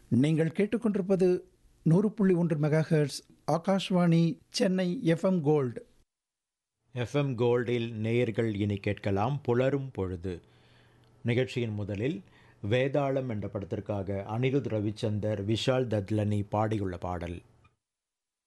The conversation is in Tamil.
நீங்கள் கேட்டுக்கொண்டிருப்பது 100.1 megahertz Akashvani Chennai FM gold. FM கோல்டில் நேயர்கள் இனி கேட்கலாம் புலரும் பொழுது. நிகழ்ச்சியின் முதலில் வேதாளம் என்ற படத்திற்காக அனிருத் ரவிச்சந்தர், விஷால் தத்லனி பாடியுள்ள பாடல்.